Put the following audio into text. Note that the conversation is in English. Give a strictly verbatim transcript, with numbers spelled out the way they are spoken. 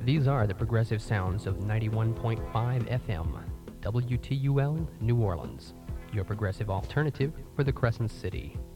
These are the progressive sounds of ninety-one point five F M, W T U L, New Orleans, your progressive alternative for the Crescent City.